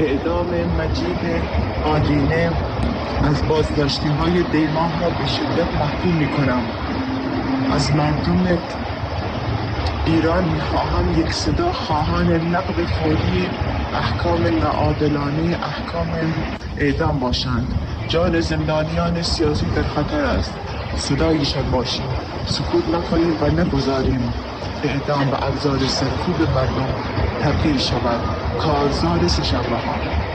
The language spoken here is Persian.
اعدام مجید آدینه از بازداشتی‌های دیماه را به شدت محکوم می‌کنم. از مردم ایران می‌خواهم یک صدا خواهان لغو فوری احکام ناعادلانه احکام اعدام باشند. جان زندانیان سیاسی در خطر است. صدایشان باشیم، سکوت نکنیم و نگذاریم اعدام و ابزار سرکوب مردم تبدیل شود کارزار سه‌شنبه‌ها.